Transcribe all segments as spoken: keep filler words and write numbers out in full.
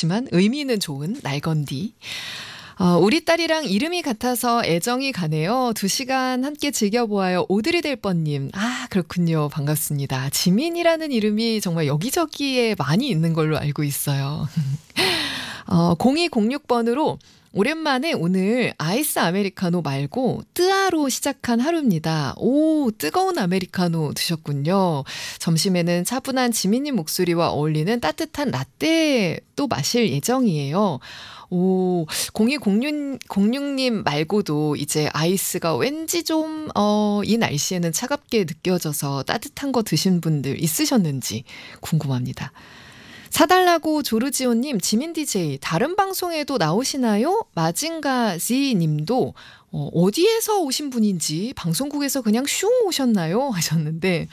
그렇지만 의미는 좋은 날건디. 어, 우리 딸이랑 이름이 같아서 애정이 가네요. 두 시간 함께 즐겨보아요. 오드리 델번님. 아, 그렇군요. 반갑습니다. 지민이라는 이름이 정말 여기저기에 많이 있는 걸로 알고 있어요. 어, 공이공육 번으로 오랜만에 오늘 아이스 아메리카노 말고 뜨아로 시작한 하루입니다. 오, 뜨거운 아메리카노 드셨군요. 점심에는 차분한 지민님 목소리와 어울리는 따뜻한 라떼 또 마실 예정이에요. 오, 공이공육 님 말고도 이제 아이스가 왠지 좀, 어, 이 날씨에는 차갑게 느껴져서 따뜻한 거 드신 분들 있으셨는지 궁금합니다. 사달라고 조르지오님, 지민 디제이 다른 방송에도 나오시나요? 마징가지 님도 어, 어디에서 오신 분인지 방송국에서 그냥 슝 오셨나요? 하셨는데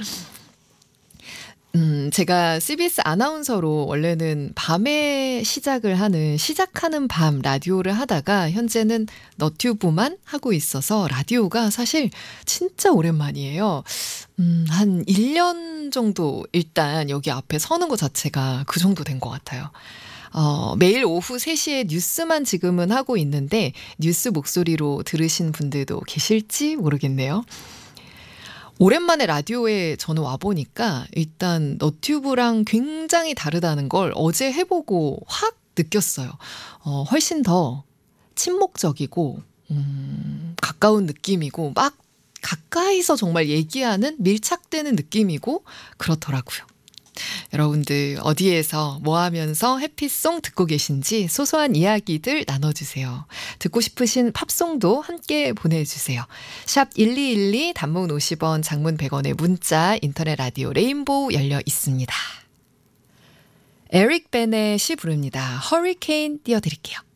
음, 제가 씨비에스 아나운서로 원래는 밤에 시작을 하는 시작하는 밤 라디오를 하다가 현재는 너튜브만 하고 있어서 라디오가 사실 진짜 오랜만이에요. 음, 한 일 년 정도 일단 여기 앞에 서는 것 자체가 그 정도 된 것 같아요. 어, 매일 오후 세 시에 뉴스만 지금은 하고 있는데 뉴스 목소리로 들으신 분들도 계실지 모르겠네요. 오랜만에 라디오에 저는 와보니까 일단 너튜브랑 굉장히 다르다는 걸 어제 해보고 확 느꼈어요. 어, 훨씬 더 친목적이고 음, 가까운 느낌이고 막 가까이서 정말 얘기하는 밀착되는 느낌이고 그렇더라고요. 여러분들 어디에서 뭐 하면서 해피송 듣고 계신지 소소한 이야기들 나눠주세요. 듣고 싶으신 팝송도 함께 보내주세요. 샵 일이일이 단문 오십 원 장문 백 원의 문자 인터넷 라디오 레인보우 열려 있습니다. 에릭 베넷이 부릅니다. 허리케인 띄워드릴게요.